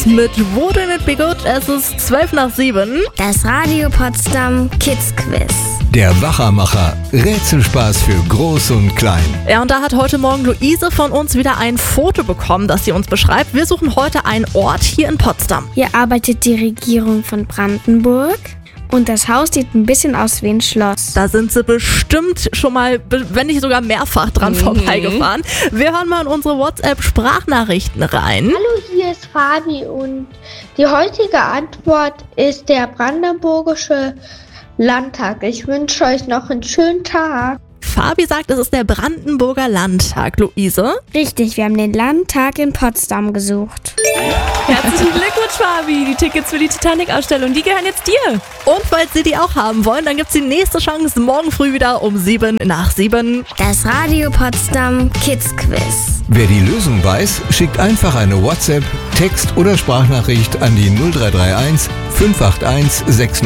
mit Wouldn't It Be Good? Es ist 7:12. Das Radio Potsdam Kids Quiz. Der Wachermacher. Rätselspaß für Groß und Klein. Ja, und da hat heute Morgen Luise von uns wieder ein Foto bekommen, das sie uns beschreibt. Wir suchen heute einen Ort hier in Potsdam. Hier arbeitet die Regierung von Brandenburg. Und das Haus sieht ein bisschen aus wie ein Schloss. Da sind sie bestimmt schon mal, wenn nicht sogar mehrfach dran vorbeigefahren. Wir hören mal in unsere WhatsApp-Sprachnachrichten rein. Hallo, hier ist Fabi und die heutige Antwort ist der Brandenburgische Landtag. Ich wünsche euch noch einen schönen Tag. Fabi sagt, es ist der Brandenburger Landtag. Luise? Richtig, wir haben den Landtag in Potsdam gesucht. Herzlichen Glückwunsch, Fabi. Die Tickets für die Titanic-Ausstellung, die gehören jetzt dir. Und falls Sie die auch haben wollen, dann gibt es die nächste Chance morgen früh wieder um 7:07. Das Radio Potsdam Kids Quiz. Wer die Lösung weiß, schickt einfach eine WhatsApp, Text- oder Sprachnachricht an die 0331 581 69.